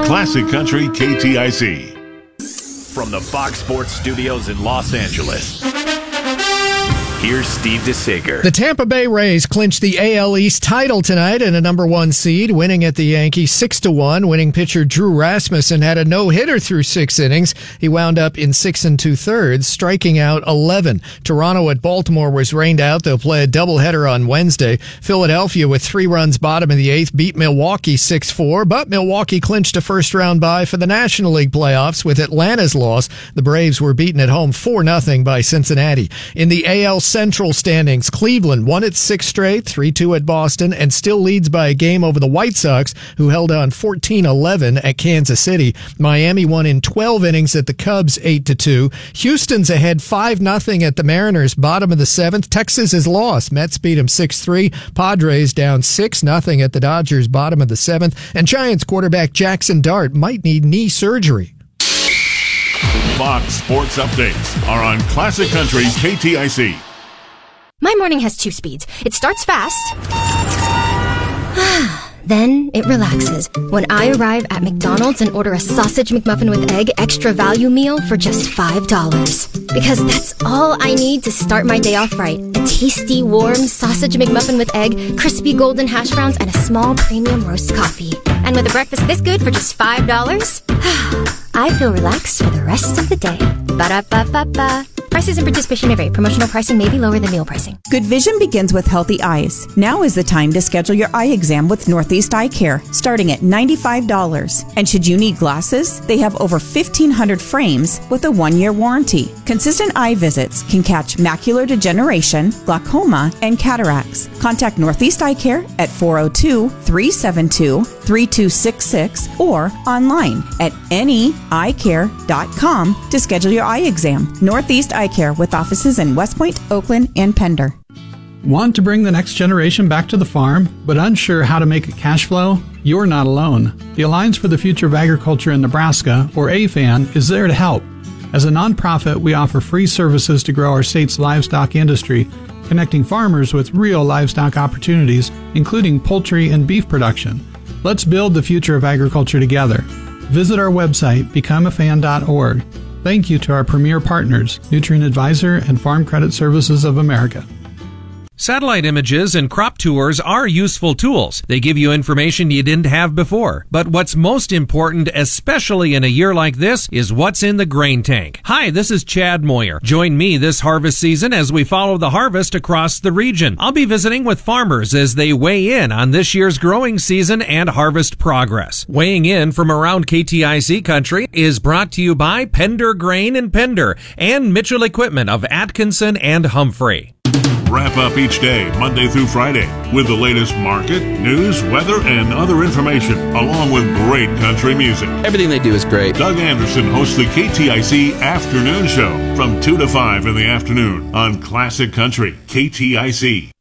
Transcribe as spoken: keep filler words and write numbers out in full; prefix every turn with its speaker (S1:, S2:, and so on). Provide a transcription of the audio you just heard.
S1: Classic Country K T I C.
S2: From the Fox Sports Studios in Los Angeles, here's Steve DeSager.
S3: The Tampa Bay Rays clinched the A L East title tonight in a number one seed, winning at the Yankees six to one. Winning pitcher Drew Rasmussen had a no-hitter through six innings. He wound up in six and two-thirds, striking out eleven. Toronto at Baltimore was rained out. They'll play a doubleheader on Wednesday. Philadelphia, with three runs bottom of the eighth, beat Milwaukee six four, but Milwaukee clinched a first-round bye for the National League playoffs with Atlanta's loss. The Braves were beaten at home four nothing by Cincinnati. In the A L Central standings, Cleveland won its sixth straight, three two at Boston, and still leads by a game over the White Sox, who held on fourteen eleven at Kansas City. Miami won in twelve innings at the Cubs eight to two. Houston's ahead five nothing at the Mariners, bottom of the seventh. Texas has lost. Mets beat them six three. Padres down six nothing at the Dodgers, bottom of the seventh. And Giants quarterback Jackson Dart might need knee surgery.
S1: Fox Sports Updates are on Classic Country K T I C.
S4: My morning has two speeds. It starts fast, then it relaxes when I arrive at McDonald's and order a sausage McMuffin with egg extra value meal for just five dollars. Because that's all I need to start my day off right. A tasty, warm sausage McMuffin with egg, crispy golden hash browns, and a small premium roast coffee. And with a breakfast this good for just five dollars, I feel relaxed for the rest of the day. Ba-da-ba-ba-ba. Prices and participation may vary. Promotional pricing may be lower than meal pricing.
S5: Good vision begins with healthy eyes. Now is the time to schedule your eye exam with Northeast Eye Care, starting at ninety-five dollars. And should you need glasses, they have over fifteen hundred frames with a one-year warranty. Consistent eye visits can catch macular degeneration, glaucoma, and cataracts. Contact Northeast Eye Care at four oh two, three seven two, three two six six or online at any eye care dot com to schedule your eye exam. Northeast Eye Care, with offices in West Point, Oakland, and Pender.
S6: Want to bring the next generation back to the farm, but unsure how to make it cash flow? You're not alone. The Alliance for the Future of Agriculture in Nebraska, or A F A N, is there to help. As a nonprofit, we offer free services to grow our state's livestock industry, connecting farmers with real livestock opportunities, including poultry and beef production. Let's build the future of agriculture together. Visit our website, become a fan dot org. Thank you to our premier partners, Nutrient Advisor and Farm Credit Services of America.
S7: Satellite images and crop tours are useful tools. They give you information you didn't have before. But what's most important, especially in a year like this, is what's in the grain tank. Hi, this is Chad Moyer. Join me this harvest season as we follow the harvest across the region. I'll be visiting with farmers as they weigh in on this year's growing season and harvest progress. Weighing in from around K T I C country is brought to you by Pender Grain and Pender and Mitchell Equipment of Atkinson and Humphrey.
S1: Wrap up each day, Monday through Friday, with the latest market, news, weather, and other information, along with great country music.
S8: Everything they do is great.
S1: Doug Anderson hosts the K T I C Afternoon Show from two to five in the afternoon on Classic Country K T I C.